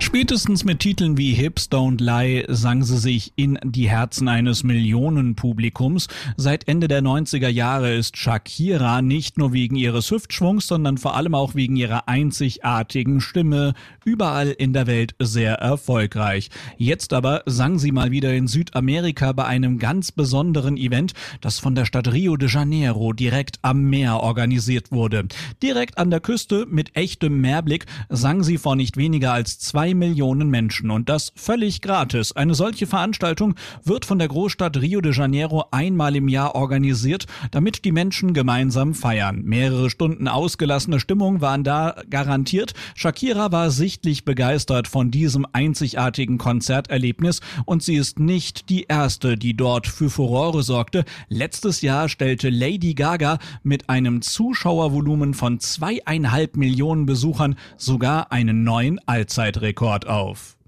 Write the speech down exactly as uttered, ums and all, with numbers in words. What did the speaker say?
Spätestens mit Titeln wie Hips Don't Lie sang sie sich in die Herzen eines Millionenpublikums. Seit Ende der neunziger Jahre ist Shakira nicht nur wegen ihres Hüftschwungs, sondern vor allem auch wegen ihrer einzigartigen Stimme überall in der Welt sehr erfolgreich. Jetzt aber sang sie mal wieder in Südamerika bei einem ganz besonderen Event, das von der Stadt Rio de Janeiro direkt am Meer organisiert wurde. Direkt an der Küste mit echtem Meerblick sang sie vor nicht weniger als zwei Millionen Menschen und das völlig gratis. Eine solche Veranstaltung wird von der Großstadt Rio de Janeiro einmal im Jahr organisiert, damit die Menschen gemeinsam feiern. Mehrere Stunden ausgelassene Stimmung waren da garantiert. Shakira war sichtlich begeistert von diesem einzigartigen Konzerterlebnis und sie ist nicht die erste, die dort für Furore sorgte. Letztes Jahr stellte Lady Gaga mit einem Zuschauervolumen von zweieinhalb Millionen Besuchern sogar einen neuen Allzeitrekord auf.